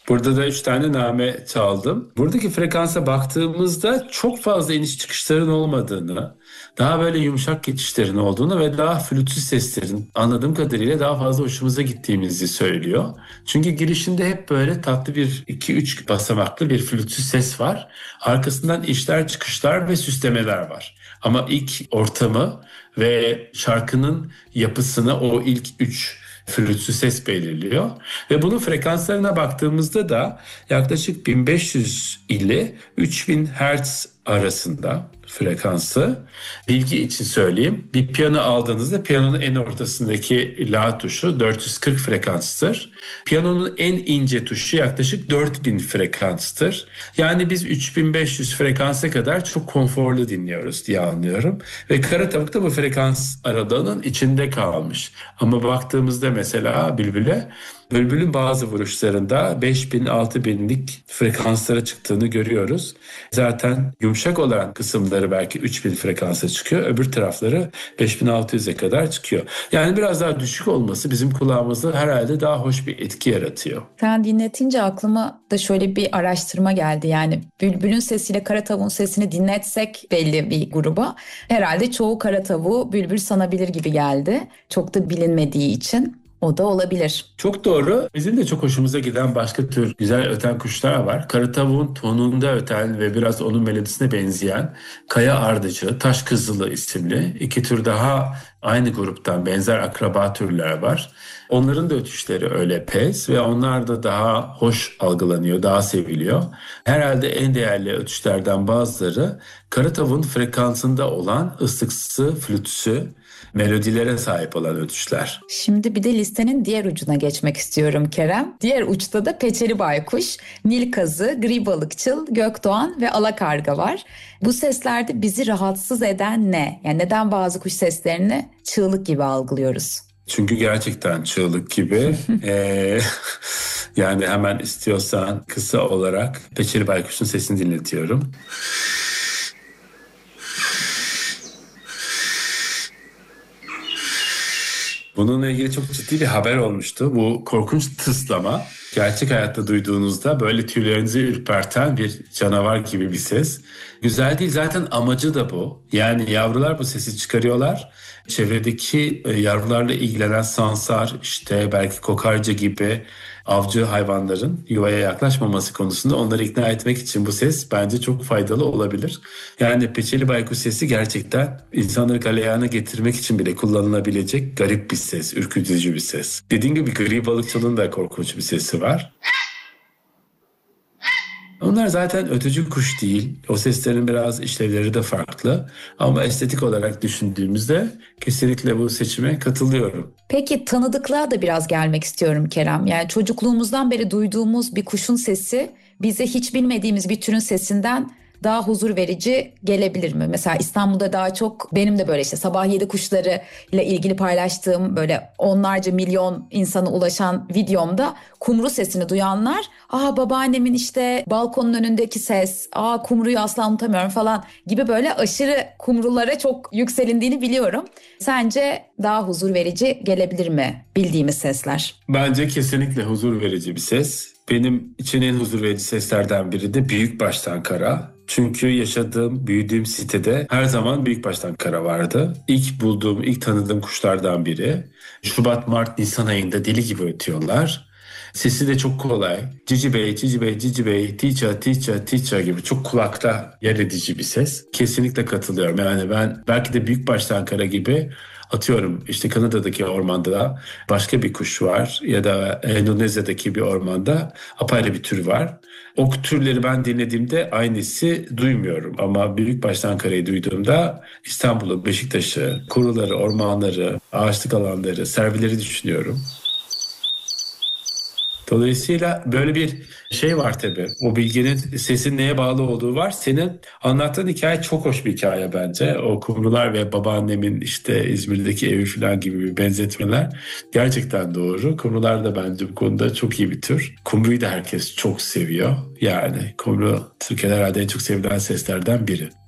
Burada da 3 tane name çaldım. Buradaki frekansa baktığımızda çok fazla iniş çıkışların olmadığını, daha böyle yumuşak geçişlerin olduğunu ve daha flütsüz seslerin anladığım kadarıyla daha fazla hoşumuza gittiğimizi söylüyor. Çünkü girişinde hep böyle tatlı bir 2-3 basamaklı bir flütsüz ses var. Arkasından inişler, çıkışlar ve süslemeler var. Ama ilk ortamı ve şarkının yapısını o ilk 3 flütsüz ses belirliyor. Ve bunun frekanslarına baktığımızda da yaklaşık 1500 ile 3000 Hz arasında frekansı. Bilgi için söyleyeyim. Bir piyano aldığınızda piyanonun en ortasındaki la tuşu 440 frekanstır. Piyanonun en ince tuşu yaklaşık 4000 frekanstır. Yani biz 3500 frekansa kadar çok konforlu dinliyoruz diye anlıyorum. Ve Kara Tavuk da bu frekans aralığının içinde kalmış. Ama baktığımızda mesela Bülbül'ün bazı vuruşlarında 5000-6000'lik frekanslara çıktığını görüyoruz. Zaten yumuşak olan kısımları belki 3000 frekansa çıkıyor. Öbür tarafları 5600'e kadar çıkıyor. Yani biraz daha düşük olması bizim kulağımızda herhalde daha hoş bir etki yaratıyor. Sen dinletince aklıma da şöyle bir araştırma geldi. Yani Bülbül'ün sesiyle Kara Tavuğun sesini dinletsek belli bir gruba, herhalde çoğu Kara Tavuğu Bülbül sanabilir gibi geldi. Çok da bilinmediği için. O da olabilir. Çok doğru. Bizim de çok hoşumuza giden başka tür güzel öten kuşlar var. Kara tavuğun tonunda öten ve biraz onun melodisine benzeyen kaya ardıcı, taş kızılı isimli 2 tür daha aynı gruptan benzer akraba türler var. Onların da ötüşleri öyle pes ve onlar da daha hoş algılanıyor, daha seviliyor. Herhalde en değerli ötüşlerden bazıları kara tavuğun frekansında olan ıslıksı, flütsü, melodilere sahip olan ötüşler. Şimdi bir de listenin diğer ucuna geçmek istiyorum Kerem. Diğer uçta da peçeli baykuş, nil kazı, gri balıkçıl, gökdoğan ve alakarga var. Bu seslerde bizi rahatsız eden ne? Yani neden bazı kuş seslerini çığlık gibi algılıyoruz? Çünkü gerçekten çığlık gibi. Yani hemen istiyorsan kısa olarak peçeli baykuşun sesini dinletiyorum. Bununla ilgili çok ciddi bir haber olmuştu. Bu korkunç tıslama gerçek hayatta duyduğunuzda böyle tüylerinizi ürperten bir canavar gibi bir ses. Güzel değil, zaten amacı da bu. Yani yavrular bu sesi çıkarıyorlar. Çevredeki yavrularla ilgilenen sansar, işte belki kokarca gibi avcı hayvanların yuvaya yaklaşmaması konusunda onları ikna etmek için bu ses bence çok faydalı olabilir. Yani peçeli baykuş sesi gerçekten insanları galeyana getirmek için bile kullanılabilecek garip bir ses, ürkütücü bir ses. Dediğim gibi gri balıkçının da korkunç bir sesi var. Onlar zaten ötücü kuş değil. O seslerin biraz işlevleri de farklı. Ama estetik olarak düşündüğümüzde kesinlikle bu seçime katılıyorum. Peki tanıdıklığa da biraz gelmek istiyorum Kerem. Yani çocukluğumuzdan beri duyduğumuz bir kuşun sesi bize hiç bilmediğimiz bir türün sesinden daha huzur verici gelebilir mi? Mesela İstanbul'da daha çok benim de böyle işte sabah 7 kuşları ile ilgili paylaştığım böyle onlarca milyon insana ulaşan videomda kumru sesini duyanlar, babaannemin işte balkonun önündeki ses, kumruyu asla unutamıyorum falan gibi böyle aşırı kumrulara çok yükselindiğini biliyorum. Sence daha huzur verici gelebilir mi bildiğimiz sesler? Bence kesinlikle huzur verici bir ses. Benim için en huzur verici seslerden biri de büyükbaştan kara. Çünkü yaşadığım, büyüdüğüm sitede her zaman büyükbaştan kara vardı. İlk tanıdığım kuşlardan biri. Şubat, Mart, Nisan ayında deli gibi ötüyorlar. Sesi de çok kolay. Cici bey, cici bey, cici bey, tiça, tiça, tiça gibi çok kulakta yer edici bir ses. Kesinlikle katılıyorum. Yani ben belki de büyükbaştan kara gibi atıyorum işte Kanada'daki ormanda başka bir kuş var ya da Endonezya'daki bir ormanda apayrı bir tür var. O türleri ben dinlediğimde aynısı duymuyorum ama büyükbaştan karayı duyduğumda İstanbul'u, Beşiktaş'ı, kuruları, ormanları, ağaçlık alanları, servileri düşünüyorum. Dolayısıyla böyle bir şey var tabii. O bilginin sesin neye bağlı olduğu var. Senin anlattığın hikaye çok hoş bir hikaye bence. O kumrular ve babaannemin işte İzmir'deki evi falan gibi bir benzetmeler gerçekten doğru. Kumrular da bence bu konuda çok iyi bir tür. Kumruyu da herkes çok seviyor. Yani kumru Türkiye'de herhalde en çok sevilen seslerden biri.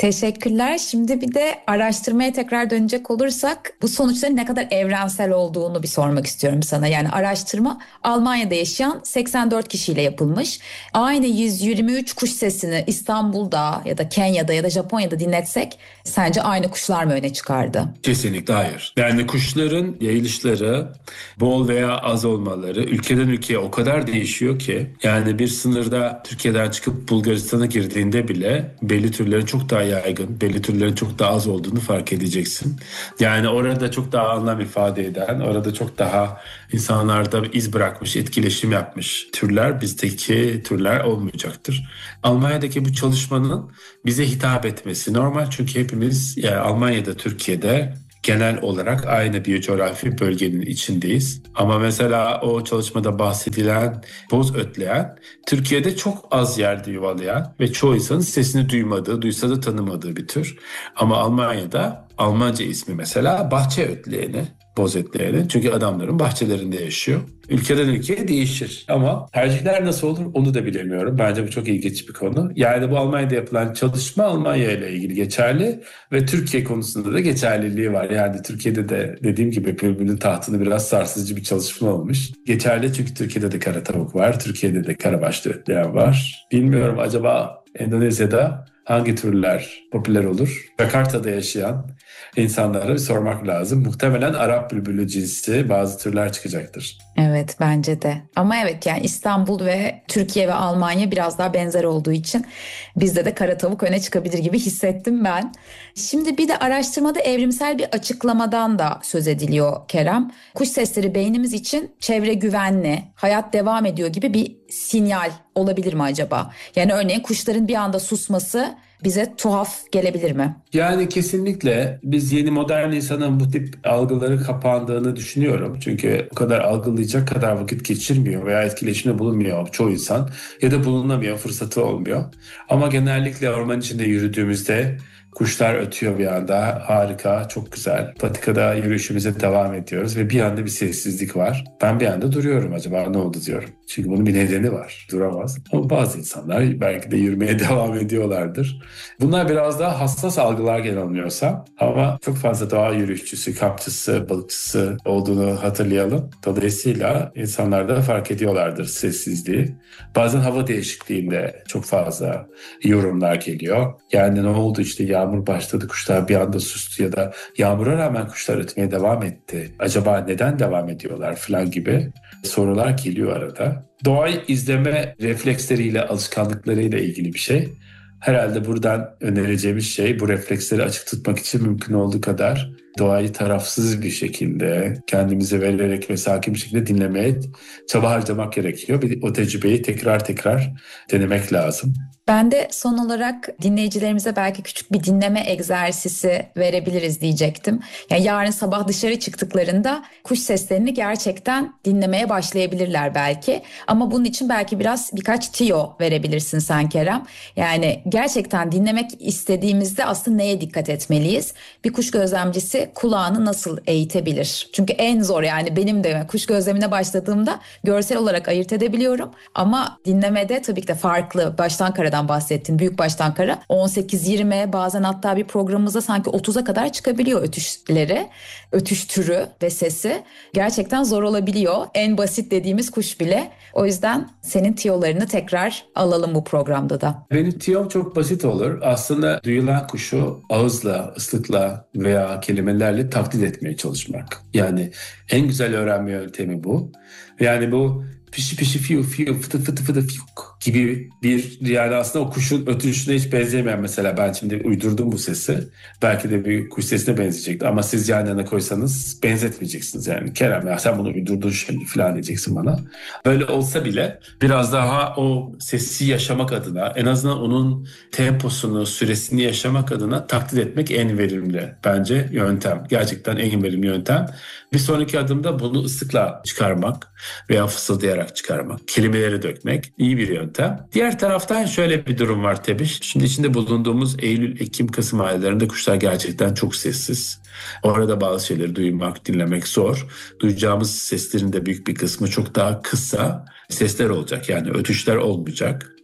Teşekkürler. Şimdi bir de araştırmaya tekrar dönecek olursak bu sonuçların ne kadar evrensel olduğunu bir sormak istiyorum sana. Yani araştırma Almanya'da yaşayan 84 kişiyle yapılmış. Aynı 123 kuş sesini İstanbul'da ya da Kenya'da ya da Japonya'da dinletsek sence aynı kuşlar mı öne çıkardı? Kesinlikle hayır. Yani kuşların yayılışları, bol veya az olmaları ülkeden ülkeye o kadar değişiyor ki, yani bir sınırda Türkiye'den çıkıp Bulgaristan'a girdiğinde bile belli türlerin çok daha yaygın, belli türlerin çok daha az olduğunu fark edeceksin. Yani orada çok daha anlam ifade eden, orada çok daha insanlarda iz bırakmış, etkileşim yapmış türler bizdeki türler olmayacaktır. Almanya'daki bu çalışmanın bize hitap etmesi normal, çünkü hepimiz yani Almanya'da, Türkiye'de genel olarak aynı biyocoğrafi bölgenin içindeyiz. Ama mesela o çalışmada bahsedilen boz ötleyen, Türkiye'de çok az yerde yuvalayan ve çoğu insanın sesini duymadığı, duysa da tanımadığı bir tür. Ama Almanya'da Almanca ismi mesela bahçe ötleyeni, boz ötleyeni. Çünkü adamların bahçelerinde yaşıyor. Ülkeden ülkeye değişir. Ama tercihler nasıl olur onu da bilemiyorum. Bence bu çok ilginç bir konu. Yani bu Almanya'da yapılan çalışma Almanya ile ilgili geçerli ve Türkiye konusunda da geçerliliği var. Yani Türkiye'de de dediğim gibi Bülbül'ün tahtını biraz sarsıcı bir çalışma olmuş. Geçerli çünkü Türkiye'de de kara tavuk var. Türkiye'de de karabaşlı ötleyen var. Bilmiyorum, acaba Endonezya'da hangi türler popüler olur? Jakarta'da yaşayan insanlara bir sormak lazım. Muhtemelen Arap bülbülü cinsi bazı türler çıkacaktır. Evet, bence de. Ama evet, yani İstanbul ve Türkiye ve Almanya biraz daha benzer olduğu için bizde de kara tavuk öne çıkabilir gibi hissettim ben. Şimdi bir de araştırmada evrimsel bir açıklamadan da söz ediliyor Kerem. Kuş sesleri beynimiz için çevre güvenli, hayat devam ediyor gibi bir sinyal olabilir mi acaba? Yani örneğin kuşların bir anda susması bize tuhaf gelebilir mi? Yani kesinlikle biz yeni modern insanın bu tip algıları kapandığını düşünüyorum. Çünkü o kadar algılayacak kadar vakit geçirmiyor veya etkileşimde bulunmuyor çoğu insan, ya da bulunamıyor, fırsatı olmuyor. Ama genellikle orman içinde yürüdüğümüzde kuşlar ötüyor bir anda. Harika, çok güzel. Patikada yürüyüşümüze devam ediyoruz ve bir anda bir sessizlik var. Ben bir anda duruyorum, acaba ne oldu diyorum. Çünkü bunun bir nedeni var. Duramaz. Ama bazı insanlar belki de yürümeye devam ediyorlardır. Bunlar biraz daha hassas algılar yanılmıyorsam. Ama çok fazla doğa yürüyüşçüsü, kampçısı, balıkçısı olduğunu hatırlayalım. Dolayısıyla insanlar da fark ediyorlardır sessizliği. Bazen hava değişikliğinde çok fazla yorumlar geliyor. Yani ne oldu işte, yağmur başladı, kuşlar bir anda sustu ya da yağmura rağmen kuşlar ötmeye devam etti. Acaba neden devam ediyorlar falan gibi sorular geliyor arada. Doğayı izleme refleksleriyle, alışkanlıklarıyla ilgili bir şey. Herhalde buradan önereceğimiz şey, bu refleksleri açık tutmak için mümkün olduğu kadar doğayı tarafsız bir şekilde, kendimize vererek ve sakin bir şekilde dinlemeye çaba harcamak gerekiyor. O tecrübeyi tekrar tekrar denemek lazım. Ben de son olarak dinleyicilerimize belki küçük bir dinleme egzersizi verebiliriz diyecektim. Yani yarın sabah dışarı çıktıklarında kuş seslerini gerçekten dinlemeye başlayabilirler belki. Ama bunun için belki birkaç tiyo verebilirsin sen Kerem. Yani gerçekten dinlemek istediğimizde aslında neye dikkat etmeliyiz? Bir kuş gözlemcisi kulağını nasıl eğitebilir? Çünkü en zor, yani benim de kuş gözlemine başladığımda görsel olarak ayırt edebiliyorum. Ama dinlemede tabii ki de farklı. Baştan karadan bahsettin, büyük baştan kara 18-20, bazen hatta bir programımızda sanki 30'a kadar çıkabiliyor ötüşleri, ötüş türü ve sesi. Gerçekten zor olabiliyor. En basit dediğimiz kuş bile. O yüzden senin tiyolarını tekrar alalım bu programda da. Benim tiyom çok basit olur. Aslında duyulan kuşu ağızla, ıslıkla veya kelimelerle taklit etmeye çalışmak. Yani en güzel öğrenme yöntemi bu. Yani bu pişi pişi fiyu fiyu fıtı fıtı fıtı fiyuk gibi bir, yani aslında o kuşun ötüşüne hiç benzemeyen, mesela ben şimdi uydurdum bu sesi. Belki de bir kuş sesine benzeyecekti ama siz yan yana koysanız benzetmeyeceksiniz yani. Kerem ya sen bunu uydurdun şimdi falan diyeceksin bana. Böyle olsa bile biraz daha o sesi yaşamak adına, en azından onun temposunu, süresini yaşamak adına taklit etmek en verimli bence yöntem. Gerçekten en verimli yöntem. Bir sonraki adımda bunu ıslıkla çıkarmak veya fısıldayarak çıkarmak, kelimeleri dökmek iyi bir yöntem. Diğer taraftan şöyle bir durum var tabii. Şimdi içinde bulunduğumuz Eylül, Ekim, Kasım aylarında kuşlar gerçekten çok sessiz. Orada bazı şeyleri duymak, dinlemek zor. Duyacağımız seslerin de büyük bir kısmı çok daha kısa sesler olacak. Yani ötüşler olmayacak.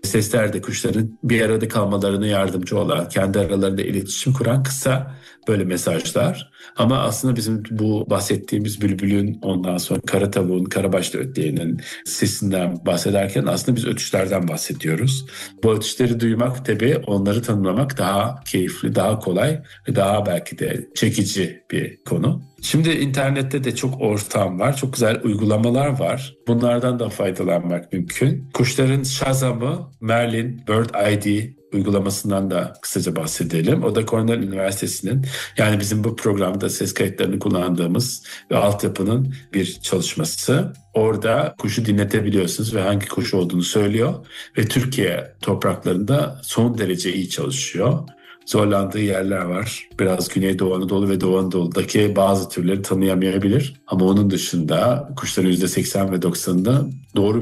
sesler de kuşların bir arada kalmalarına yardımcı olan, kendi aralarında iletişim kuran kısa böyle mesajlar. Ama aslında bizim bu bahsettiğimiz bülbülün, ondan sonra kara tavuğun, karabaşlı ötleyenin sesinden bahsederken aslında biz ötüşlerden bahsediyoruz. Bu ötüşleri duymak tabii, onları tanımlamak daha keyifli, daha kolay ve daha belki de çekici bir konu. Şimdi internette de çok ortam var, çok güzel uygulamalar var. Bunlardan da faydalanmak mümkün. Kuşların Shazam'ı, Merlin, Bird ID uygulamasından da kısaca bahsedelim. O da Cornell Üniversitesi'nin, yani bizim bu programda ses kayıtlarını kullandığımız ve altyapının bir çalışması. Orada kuşu dinletebiliyorsunuz ve hangi kuş olduğunu söylüyor ve Türkiye topraklarında son derece iyi çalışıyor. Zorlandığı yerler var. Biraz Güneydoğu Anadolu ve Doğu Anadolu'daki bazı türleri tanıyamayabilir. Ama onun dışında kuşların %80 ve 90'ında doğru